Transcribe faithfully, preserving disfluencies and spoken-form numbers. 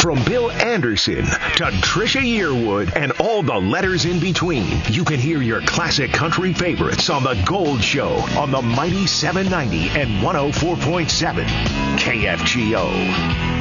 From Bill Anderson to Trisha Yearwood and all the letters in between, you can hear your classic country favorites on The Gold Show on the mighty seven ninety and one oh four point seven K F G O.